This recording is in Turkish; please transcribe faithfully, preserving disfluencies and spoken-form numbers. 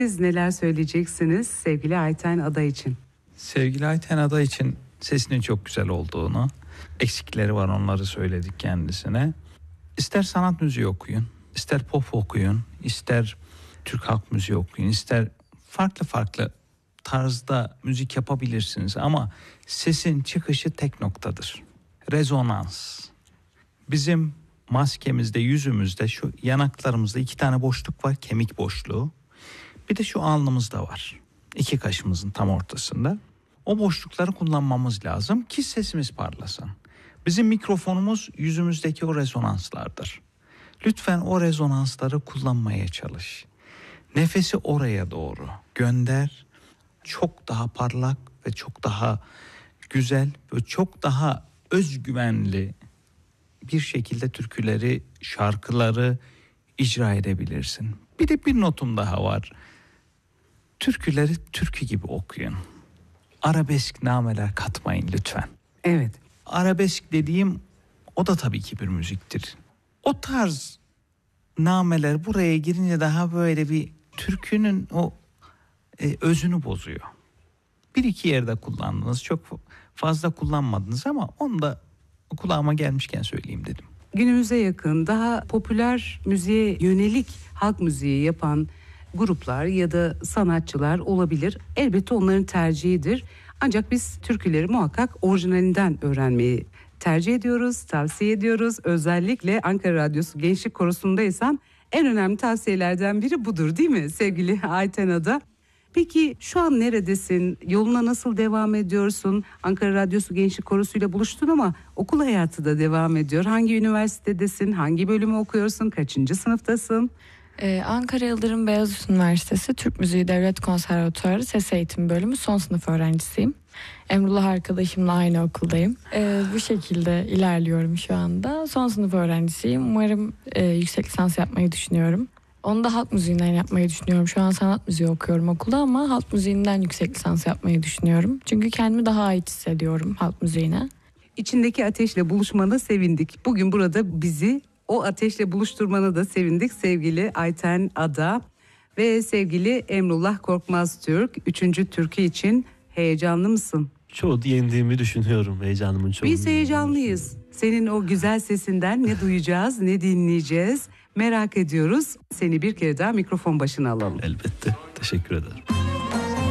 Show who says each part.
Speaker 1: Siz neler söyleyeceksiniz sevgili Ayten Ada için?
Speaker 2: Sevgili Ayten Ada için sesinin çok güzel olduğunu, eksikleri var, onları söyledik kendisine. İster sanat müziği okuyun, ister pop okuyun, ister Türk halk müziği okuyun, ister farklı farklı tarzda müzik yapabilirsiniz ama sesin çıkışı tek noktadır. Rezonans. Bizim maskemizde, yüzümüzde, şu yanaklarımızda iki tane boşluk var, kemik boşluğu. Bir de şu alnımızda var, iki kaşımızın tam ortasında. O boşlukları kullanmamız lazım ki sesimiz parlasın. Bizim mikrofonumuz yüzümüzdeki o rezonanslardır. Lütfen o rezonansları kullanmaya çalış. Nefesi oraya doğru gönder. Çok daha parlak ve çok daha güzel ve çok daha özgüvenli bir şekilde türküleri, şarkıları icra edebilirsin. Bir de bir notum daha var. Türküleri türkü gibi okuyun. Arabesk nameler katmayın lütfen.
Speaker 1: Evet.
Speaker 2: Arabesk dediğim o da tabii ki bir müziktir. O tarz nameler buraya girince daha böyle bir türkünün o e, özünü bozuyor. Bir iki yerde kullandınız, çok fazla kullanmadınız ama onu da kulağıma gelmişken söyleyeyim dedim.
Speaker 1: Günümüze yakın daha popüler müziğe yönelik halk müziği yapan gruplar ya da sanatçılar olabilir. Elbette onların tercihidir. Ancak biz türküleri muhakkak orijinalinden öğrenmeyi tercih ediyoruz, tavsiye ediyoruz. Özellikle Ankara Radyosu Gençlik Korosu'ndaysan en önemli tavsiyelerden biri budur, değil mi sevgili Ayten Ada? Peki şu an neredesin? Yoluna nasıl devam ediyorsun? Ankara Radyosu Gençlik Korosu ile buluştun ama okul hayatı da devam ediyor. Hangi üniversitedesin? Hangi bölümü okuyorsun? Kaçıncı sınıftasın?
Speaker 3: Ee, Ankara Yıldırım Beyazıt Üniversitesi Türk Müziği Devlet Konservatuarı Ses Eğitim Bölümü son sınıf öğrencisiyim. Emrullah arkadaşımla aynı okuldayım. Ee, bu şekilde ilerliyorum şu anda. Son sınıf öğrencisiyim. Umarım e, yüksek lisans yapmayı düşünüyorum. Onu da halk müziğinden yapmayı düşünüyorum. Şu an sanat müziği okuyorum okulda ama halk müziğinden yüksek lisans yapmayı düşünüyorum. Çünkü kendimi daha ait hissediyorum halk müziğine.
Speaker 1: İçindeki ateşle buluşmana sevindik. Bugün burada bizi o ateşle buluşturmana da sevindik sevgili Ayten Ada ve sevgili Emrullah Korkmaz Türk. Üçüncü türkü için heyecanlı mısın?
Speaker 4: Çoğu yendiğimi düşünüyorum, heyecanımın çoğu.
Speaker 1: Biz heyecanlıyız. Senin o güzel sesinden ne duyacağız, ne dinleyeceğiz merak ediyoruz. Seni bir kere daha mikrofon başına alalım.
Speaker 4: Elbette, teşekkür ederim.